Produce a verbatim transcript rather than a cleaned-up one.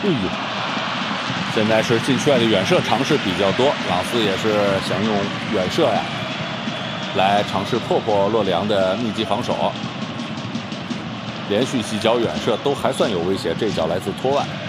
哎呦！现在是禁区外的远射尝试比较多，朗斯也是想用远射呀，来尝试破破洛里昂的密集防守。连续几脚远射都还算有威胁，这脚来自托万。